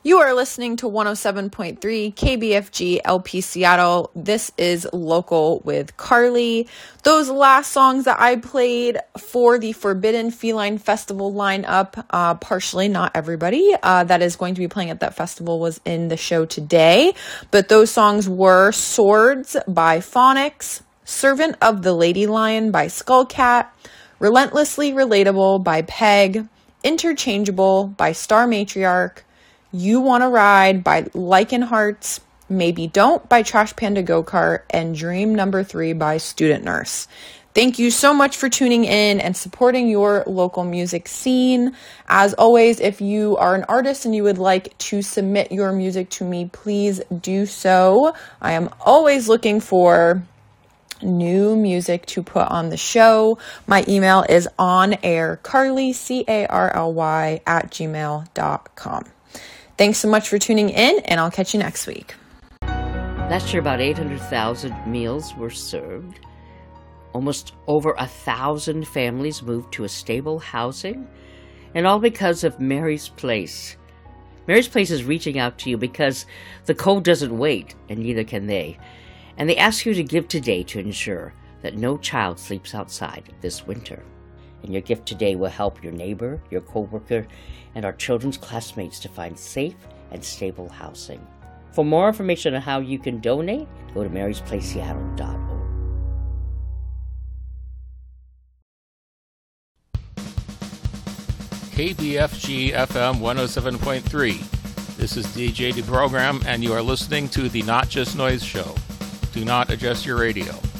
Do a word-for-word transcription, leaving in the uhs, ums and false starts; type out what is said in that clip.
You are listening to one oh seven point three K B F G L P Seattle. This is Local with Carly. Those last songs that I played for the Forbidden Feline Festival lineup, uh, partially, not everybody, uh, that is going to be playing at that festival was in the show today. But those songs were Swords by Phonics, Servant of the Lady Lion by Skullcat, Relentlessly Relatable by Peg, Interchangeable by Star Matriarch, You Wanna Ride by Lichen Hearts, Maybe Don't by Trash Panda Go-Kart, and Dream Number Three by Student Nurse. Thank you so much for tuning in and supporting your local music scene. As always, if you are an artist and you would like to submit your music to me, please do so. I am always looking for new music to put on the show. My email is onaircarly, C A R L Y, at gmail dot com. Thanks so much for tuning in, and I'll catch you next week. Last year, about eight hundred thousand meals were served. Almost over a thousand families moved to a stable housing, and all because of Mary's Place. Mary's Place is reaching out to you because the cold doesn't wait, and neither can they. And they ask you to give today to ensure that no child sleeps outside this winter. And your gift today will help your neighbor, your coworker, and our children's classmates to find safe and stable housing. For more information on how you can donate, go to marys place seattle dot org. K B F G F M one oh seven point three. This is D J the program, and you are listening to the Not Just Noise Show. Do not adjust your radio.